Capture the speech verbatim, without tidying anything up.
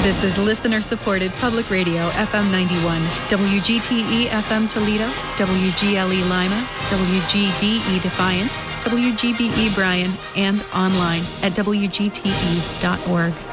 This is listener-supported public radio, F M ninety-one, W G T E F M Toledo, W G L E Lima, W G D E Defiance, W G B E Bryan, and online at W G T E dot org.